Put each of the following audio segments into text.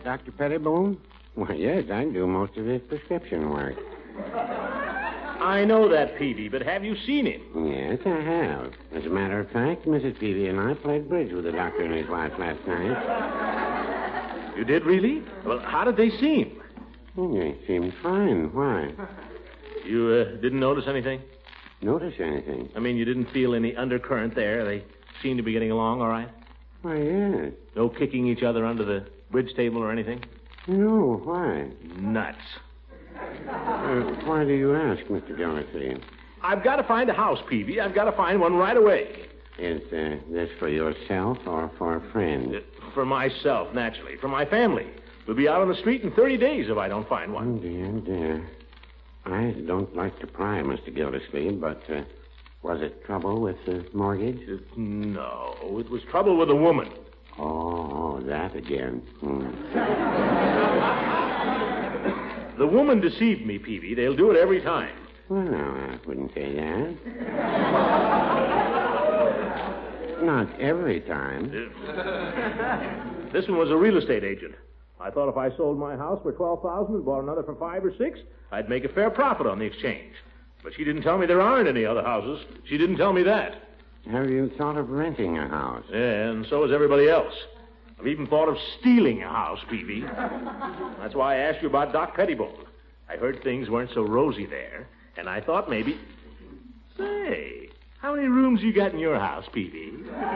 Dr. Pettibone? Why, yes, I do most of his prescription work. I know that, Peavy, but have you seen him? Yes, I have. As a matter of fact, Mrs. Peavy and I played bridge with the doctor and his wife last night. You did, really? Well, how did they seem? They seemed fine. Why? You didn't notice anything? Notice anything? I mean, you didn't feel any undercurrent there? They seemed to be getting along all right? Why, yes. No kicking each other under the bridge table or anything? No, why? Nuts. Why do you ask, Mr. Dorsey? I've got to find a house, Peavy. I've got to find one right away. Is this for yourself or for a friend? For myself, naturally. For my family. We'll be out on the street in 30 days if I don't find one. Oh, dear. I don't like to pry, Mr. Gildersleeve, but was it trouble with the mortgage? No, it was trouble with a woman. Oh, that again. The woman deceived me, Peavy. They'll do it every time. Well, no, I wouldn't say that. Not every time. This one was a real estate agent. I thought if I sold my house for $12,000 and bought another for $5 or $6, I'd make a fair profit on the exchange. But she didn't tell me there aren't any other houses. She didn't tell me that. Have you thought of renting a house? Yeah, and so has everybody else. I've even thought of stealing a house, Peavy. That's why I asked you about Doc Pettibone. I heard things weren't so rosy there, and I thought maybe... Say, how many rooms you got in your house, Peavy?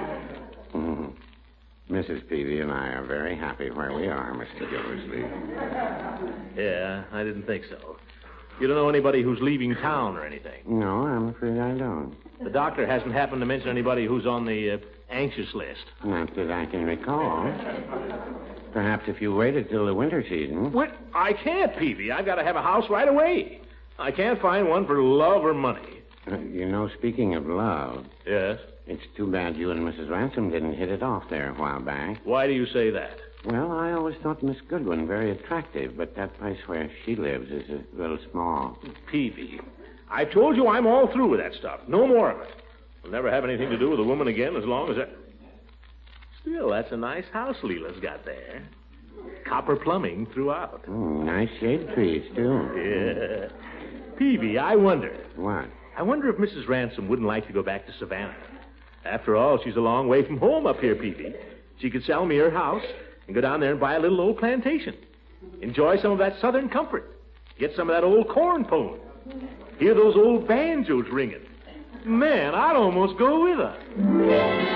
Mrs. Peavy and I are very happy where we are, Mr. Gildersleeve. Yeah, I didn't think so. You don't know anybody who's leaving town or anything? No, I'm afraid I don't. The doctor hasn't happened to mention anybody who's on the anxious list. Not that I can recall. Perhaps if you waited till the winter season. What? I can't, Peavy. I've got to have a house right away. I can't find one for love or money. Speaking of love... Yes? It's too bad you and Mrs. Ransom didn't hit it off there a while back. Why do you say that? Well, I always thought Miss Goodwin very attractive, but that place where she lives is a little small. Peavy, I told you I'm all through with that stuff. No more of it. We'll never have anything to do with a woman again as long as I... Still, that's a nice house Leela's got there. Copper plumbing throughout. Nice shade trees, too. Yeah. Peavy, I wonder. What? I wonder if Mrs. Ransom wouldn't like to go back to Savannah. After all, she's a long way from home up here, Peavy. She could sell me her house and go down there and buy a little old plantation. Enjoy some of that southern comfort. Get some of that old corn pone. Hear those old banjos ringing. Man, I'd almost go with her.